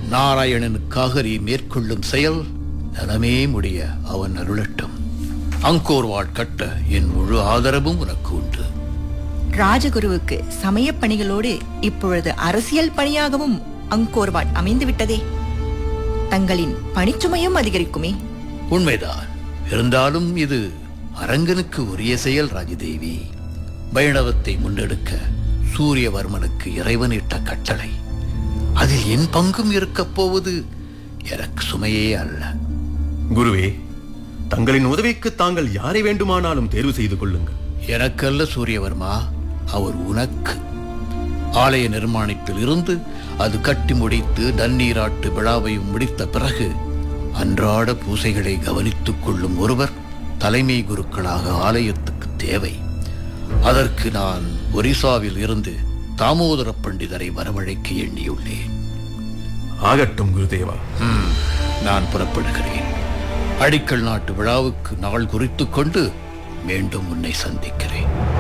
நாராயணனுக்காக நீ மேற்கொள்ளும் செயல் நலமே முடிய அவன் அருளட்டும். அங்கோர்வாட் கட்ட என் முழு ஆதரவும் உனக்கு உண்டு. ராஜகுருவுக்கு சமய பணிகளோடு இப்பொழுது அரசியல் பணியாகவும் அங்கோர்வாட் அமைந்துவிட்டதே. தங்களின் பணிச்சுமையும் அதிகரிக்குமே. உண்மைதான். இருந்தாலும் இது அரங்கனுக்கு உரிய செயல் ராஜதேவி. வைணவத்தை முன்னெடுக்க சூரியவர்மனுக்கு இறைவனிட்ட கட்டளை. அதில் என் பங்கும் இருக்கப் போவது எனக்கு சுமையே அல்ல. குருவே, தங்களின் உதவிக்கு தாங்கள் யாரை வேண்டுமானாலும் தேர்வு செய்து கொள்ளுங்கள். எனக்கல்ல சூரியவர்மா, அவர் உனக்கு. ஆலய நிர்மாணத்தில் இருந்து அது கட்டி முடித்து நன்னீராட்டு விழாவையும் முடித்த பிறகு அன்றாட பூசைகளை கவனித்துக் கொள்ளும் ஒருவர் தலைமை குருக்களாக ஆலயத்துக்கு தேவை. அதற்கு நான் ஒரிசாவில் இருந்து தாமோதர பண்டிதரை வரவழைக்க எண்ணியுள்ளேன். ஆகட்டும் குருதேவா. நான் புறப்படுகிறேன். அடிக்கல் நாட்டு விழாவுக்கு நாள் குறித்துக் கொண்டு மீண்டும் உன்னை சந்திக்கிறேன்.